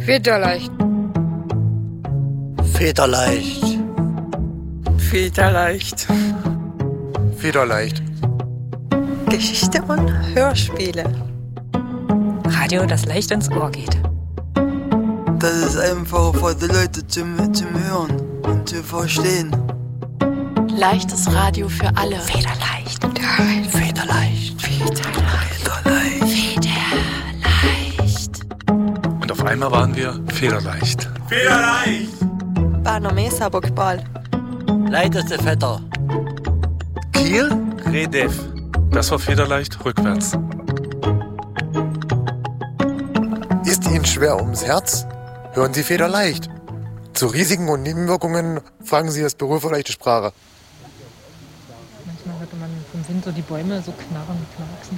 Federleicht. Federleicht. Federleicht. Federleicht. Geschichte und Hörspiele. Radio, das leicht ins Ohr geht. Das ist einfach für die Leute zum Hören und zu verstehen. Leichtes Radio für alle. Federleicht. Federleicht. Federleicht. Und auf einmal waren wir federleicht. Federleicht. Bano Mesa Bockball. Leichteste Vetter. Kiel? Redev. Das war federleicht rückwärts. Ist Ihnen schwer ums Herz? Hören Sie Federleicht. Zu Risiken und Nebenwirkungen fragen Sie das Büro für leichte Sprache. Manchmal hörte man vom Wind so die Bäume so knarren und knacksen.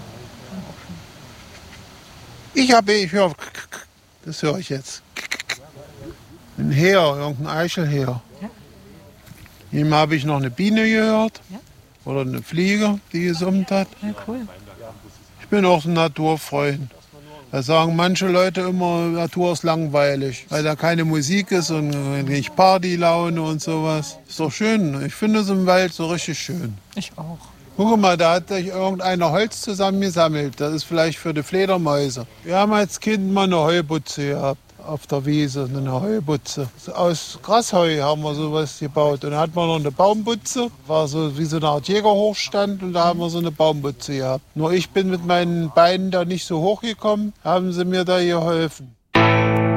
Ich höre, das höre ich jetzt. Ein Heer, irgendein Eichelheer. Ja. Eben habe ich noch eine Biene gehört. Ja. Oder eine Fliege, die gesummt hat. Ja, cool. Ich bin auch ein Naturfreund. Da sagen manche Leute immer, Natur ist langweilig, weil da keine Musik ist und nicht Partylaune und sowas. Ist doch schön. Ich finde es im Wald so richtig schön. Ich auch. Guck mal, da hat sich irgendeiner Holz zusammengesammelt. Das ist vielleicht für die Fledermäuse. Wir haben als Kind mal eine Heubutze gehabt. Auf der Wiese, eine Heubutze. Aus Grasheu haben wir sowas gebaut. Und dann hatten wir noch eine Baumbutze. War so wie so eine Art Jägerhochstand und da haben wir so eine Baumbutze gehabt. Nur ich bin mit meinen Beinen da nicht so hochgekommen, haben sie mir da geholfen.